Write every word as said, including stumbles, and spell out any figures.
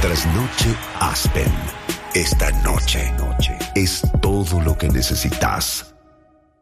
Trasnoche Aspen. Esta noche es todo lo que necesitas.